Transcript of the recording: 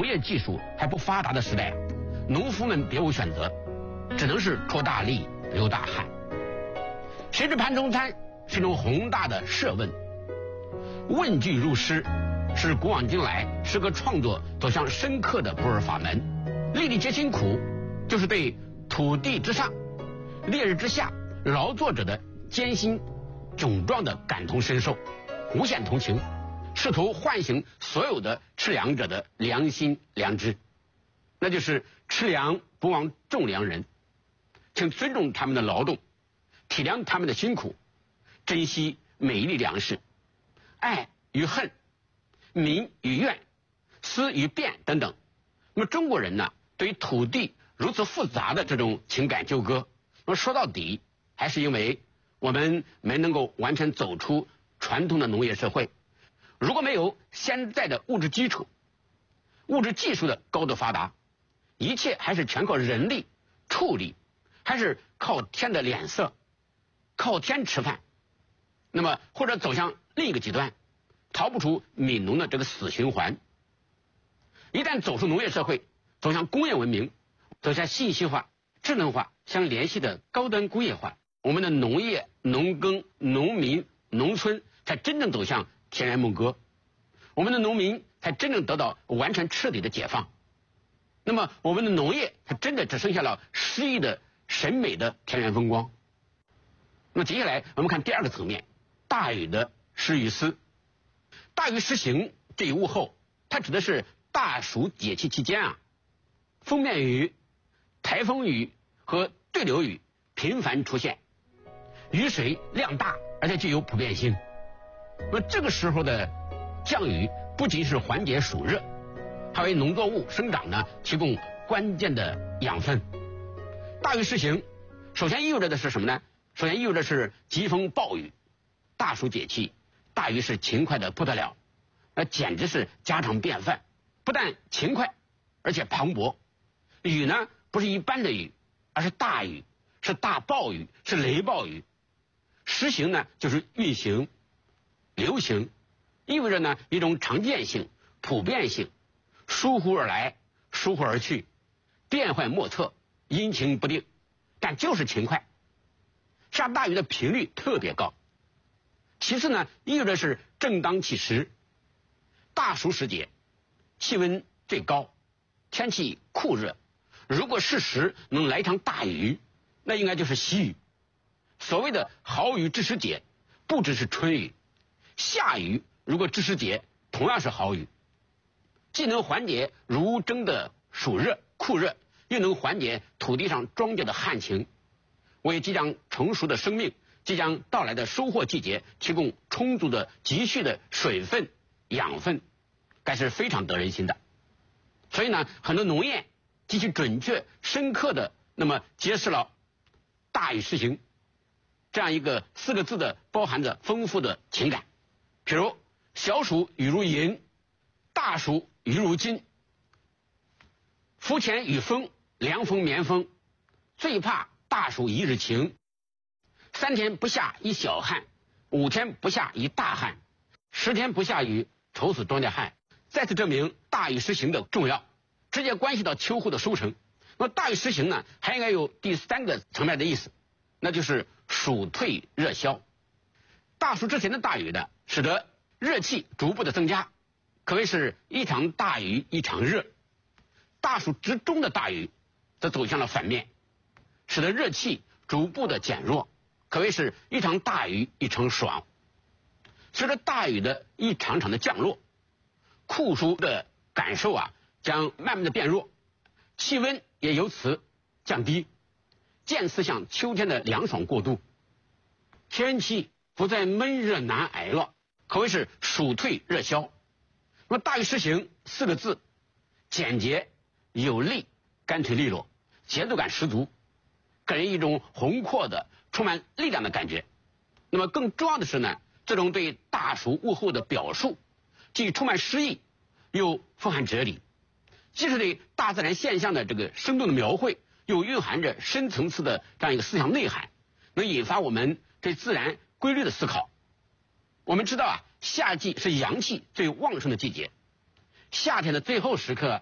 农业技术还不发达的时代，农夫们别无选择，只能是出大力流大汗。谁知盘中餐是一种宏大的设问，问句入诗是古往今来诗歌创作走向深刻的不二法门。粒粒皆辛苦，就是对土地之上烈日之下劳作者的艰辛窘状的感同身受，无限同情，试图唤醒所有的吃粮者的良心良知，那就是吃粮不忘种粮人，请尊重他们的劳动，体谅他们的辛苦，珍惜每一粒粮食。爱与恨，民与怨，思与变等等。那么中国人呢，对于土地如此复杂的这种情感纠葛，那么说到底还是因为我们没能够完全走出传统的农业社会。如果没有现在的物质基础、物质技术的高度发达，一切还是全靠人力畜力，还是靠天的脸色，靠天吃饭，那么或者走向另一个极端，逃不出悯农的这个死循环。一旦走出农业社会，走向工业文明，走向信息化、智能化相联系的高端工业化，我们的农业、农耕、农民、农村才真正走向天然牧歌，我们的农民才真正得到完全彻底的解放。那么我们的农业才真的只剩下了诗意的审美的田园风光。那么接下来我们看第二个层面，大禹的诗与思。大禹诗行这一物候，它指的是大暑节气期间锋面雨、台风雨和对流雨频繁出现，雨水量大，而且具有普遍性。那么这个时候的降雨不仅是缓解暑热，还为农作物生长呢提供关键的养分。大禹诗行首先意味着的是什么呢？首先意味着是疾风暴雨，大暑节气，大禹是勤快的不得了，那简直是家常便饭。不但勤快，而且磅礴。雨呢，不是一般的雨，而是大雨，是大暴雨，是雷暴雨。时行呢，就是运行、流行，意味着呢一种常见性、普遍性，疏忽而来，疏忽而去，变幻莫测，阴晴不定，但就是勤快。下大雨的频率特别高。其次呢，意味着是正当其时，大暑时节，气温最高，天气酷热，如果适时能来一场大雨，那应该就是喜雨。所谓的好雨知时节，不只是春雨，夏雨如果知时节，同样是好雨，既能缓解如蒸的暑热酷热，又能缓解土地上庄稼的旱情，为即将成熟的生命、即将到来的收获季节提供充足的急需的水分、养分，该是非常得人心的。所以呢，很多农谚极其准确、深刻的那么揭示了大禹诗行这样一个4个字的包含着丰富的情感。比如小暑雨如银，大暑雨如金，伏前雨风，凉风绵风，最怕大暑一日晴，3天不下一小旱，5天不下一大旱，10天不下雨，愁死庄稼汉。再次证明大禹诗行的重要，直接关系到秋后的收成。那么大禹诗行呢，还应该有第3个层面的意思，那就是暑退热消。大暑之前的大雨呢，使得热气逐步的增加，可谓是一场大雨一场热。大暑之中的大雨则走向了反面，使得热气逐步的减弱，可谓是一场大雨一场爽。随着大雨的一场场的降落，酷暑的感受将慢慢的变弱，气温也由此降低，渐次向秋天的凉爽过渡，天气不再闷热难挨了，可谓是暑退热消。那么大禹诗行4个字，简洁有力，干脆利落，节奏感十足，给人一种宏阔的充满力量的感觉。那么更重要的是呢，这种对大暑物候的表述既充满诗意，又富含哲理，既是对大自然现象的这个生动的描绘，又蕴含着深层次的这样一个思想内涵，能引发我们对自然规律的思考。我们知道夏季是阳气最旺盛的季节，夏天的最后时刻